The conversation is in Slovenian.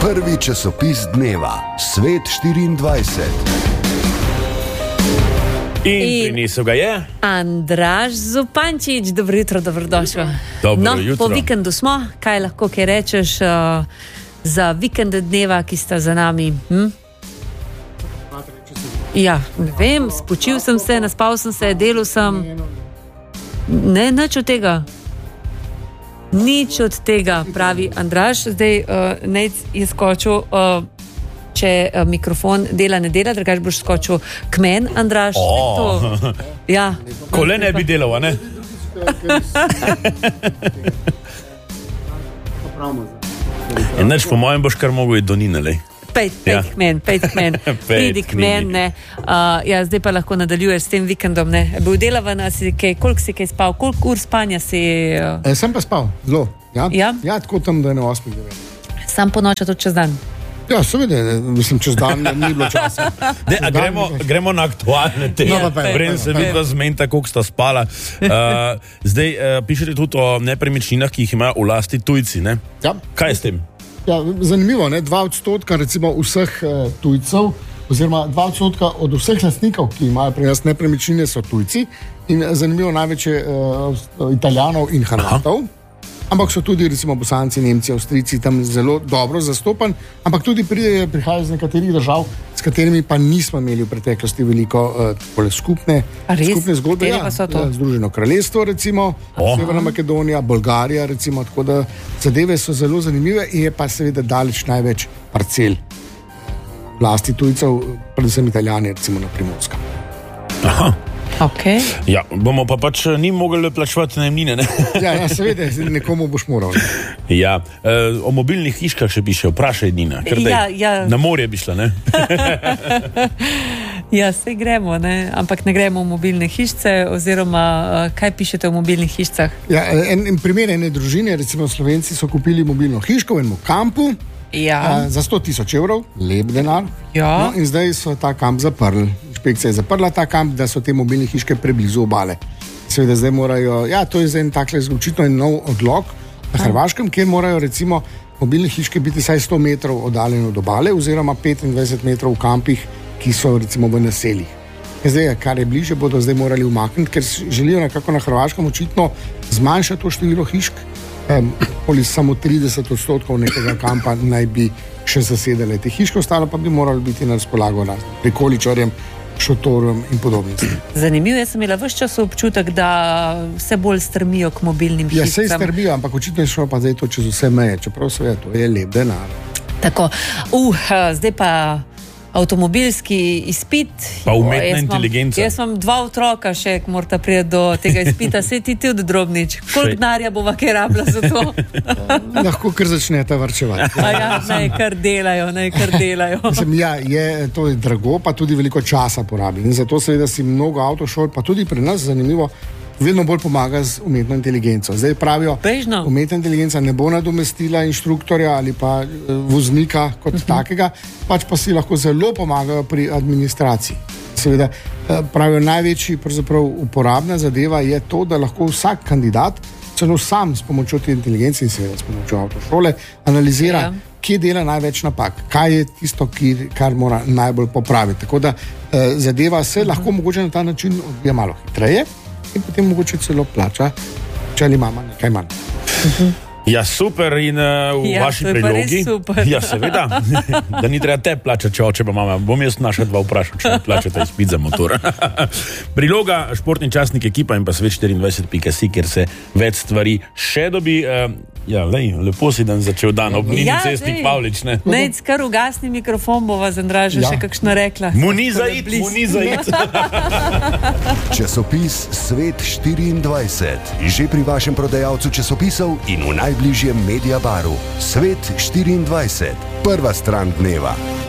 Prvi časopis dneva, Svet 24. In prinesel ga je Andraž Zupančič. Dobro jutro, dobrodošel. Dobro jutro. Po vikendu smo, kaj lahko kaj rečeš za vikend dneva, ki sta za nami? Ja, ne vem, spočil sem se, naspal sem se, delal sem. Ne, nič od tega. Nič od tega, pravi Andraž. Zdaj, Nejc je skočil, če mikrofon dela, ne dela, drugače boš skočil k meni, Andraž. Ja. Ko le ne bi delal, a ne? Enač po mojem boš kar mogel iti do Nine, lej. Pejt k meni. Pridi k meni, ne. Ja, zdaj pa lahko nadaljuješ s tem vikendom, ne. Bil delavan, koliko si kaj spal, koliko ur spanja si... Sem pa spal, zelo. Ja? Ja, tako tam, da je na 8-9. Sam po noči, tudi čez dan. Ja, seveda, mislim, čez dan ni bilo časa. Gremo na aktualne teme. Preden se vidva zmenita, koliko sta spala. Zdaj, pišete tudi o nepremičninah, ki jih imajo v lasti tujci, ne? Ja. Kaj je s tem? Ja, zanimivo, ne? 2% recimo vseh tujcev, oziroma 2% od vseh lastnikov, ki imajo pri nas nepremičnine, so tujci. In zanimivo, največ je Italijanov in Hrvatov. Ampak so tudi recimo Bosanci, Nemci, Avstrijci tam zelo dobro zastopan, ampak tudi prihajajo iz nekaterih držav, s katerimi pa nismo imeli v preteklosti veliko skupne zgodbe. Ja, Združeno kraljestvo recimo, Severna Makedonija, Bolgarija recimo, tako da zadeve so zelo zanimive in je pa seveda daleč največ parcel vlasti tujcev, predvsem Italijani recimo na Primorskem. Aha. Okay. Ja, bomo pa pač ni mogli plačevati najemnine, ne? Ja, seveda, nekomu boš moral. Ne? Ja, o mobilnih hiškah še piše, vprašaj Nina, ker na morje bi šla, ne? Ja, sej gremo, ne? Ampak ne gremo v mobilne hišce, oziroma kaj pišete o mobilnih hišcah? Ja, en primer ene družine, recimo Slovenci so kupili mobilno hiško v enem kampu, za 100 000 evrov, lep denar. Ja. No, in zdaj so ta kamp zaprli. Inšpekcija je zaprla ta kamp, da so te mobilne hiške preblizu obale. Seveda zdaj morajo, to je zdaj takle očitno en nov odlok na Hrvaškem, kjer morajo recimo mobilne hiške biti vsaj 100 metrov oddaljene od obale, oziroma 25 metrov v kampih, ki so recimo v naseljih. Zdaj, kar je bliže, bodo zdaj morali umakniti, ker želijo nekako na Hrvaškem očitno zmanjšati to število hišk. Samo 30% nekega kampa naj bi še zasedale te hiške, ostalo pa bi moralo biti na razpolago prikoličarjem, šotorjem in podobnim. Zanimivo, jaz sem imela ves čas občutek, da vse bolj strmijo k mobilnim hiškam. Ja, sej strmijo, ampak očitno je šlo pa zdaj to čez vse meje, čeprav seveda to je lep denar. Tako, zdaj pa avtomobilski izpit. Pa umetna inteligenca. Jaz imam 2 otroka še, ki morata priti do tega izpita. Sej ti tudi Drobnič. Koliko denarja bova kaj rabila za to? Lahko kar začnete varčevati. Naj kar delajo. Mislim, to je drago, pa tudi veliko časa porabi. In zato seveda si mnogo avtošol, pa tudi pri nas, zanimivo, vedno bolj pomaga z umetno inteligenco. Zdaj pravijo, umetna inteligenca ne bo nadomestila inštruktorja ali pa voznika kot takega, pač pa si lahko zelo pomagajo pri administraciji. Seveda pravijo, največji pravzaprav uporabna zadeva je to, da lahko vsak kandidat celo sam s pomočjo te inteligence in seveda s pomočjo avtošole analizira, kje dela največ napak, kaj je tisto, kar mora najbolj popraviti. Tako da zadeva se lahko mogoče na ta način odvija malo hitreje in potem mogoče celo plača, če ali mama nekaj manj. Ja, super, in v vaši prilogi. Ja, seveda, da ni treba te plačati, če oče pa mama. Bom jaz naša 2 vprašal, če plačate izpit za motor. Priloga, športni časnik Ekipa in pa svet24.si, kjer se več stvari še dobi. Lepo si dan začel dan ob Nini Cestnik Pavlič, ne? Nejc, kar ugasni mikrofon, bova z Andražem še kakšno rekla. Mu ni za it. Časopis Svet 24. Že pri vašem prodajalcu časopisov in v najbližjem Mediabaru. Svet 24. Prva stran dneva.